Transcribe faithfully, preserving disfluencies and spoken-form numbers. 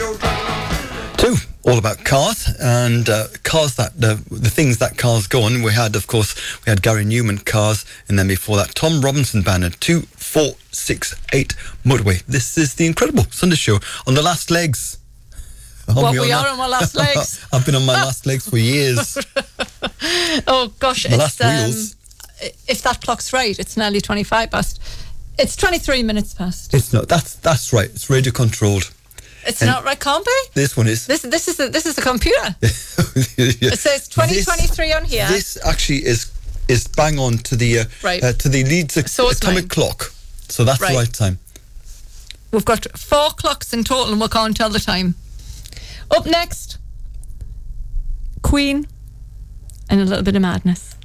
Two, all about cars and uh, cars that uh, the things that cars go on. We had, of course, we had Gary Newman Cars, and then before that, Tom Robinson Band and two four six eight Motorway. This is the Incredible Sunday Show on the last legs. What we, we are on our last legs. I've been on my last legs for years. Oh gosh, my it's, last wheels. Um, if that clock's right, it's nearly twenty-five past. It's twenty-three minutes past. It's not. That's that's right. It's radio controlled. It's and not right, can't be. This one is. This this is the, this is the computer. Yeah. It says twenty twenty-three on here. This actually is is bang on to the uh, right. uh, to the Leeds so atomic mine. clock. So that's right. the right time. We've got four clocks in total, and we can't tell the time. Up next, Queen and a little bit of madness.